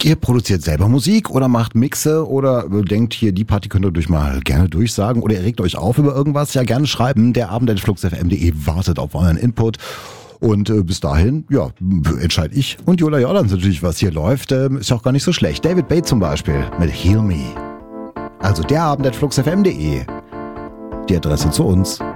Ihr produziert selber Musik oder macht Mixe oder denkt hier, die Party könnt ihr euch mal gerne durchsagen oder ihr regt euch auf über irgendwas, ja gerne schreiben. Der Abend@fluxfm.de wartet auf euren Input. Und bis dahin, ja, entscheide ich und Jola Jordans natürlich, was hier läuft. Ist ja auch gar nicht so schlecht. David Bate zum Beispiel mit Heal Me. Also der Abend@fluxfm.de. Die Adresse zu uns.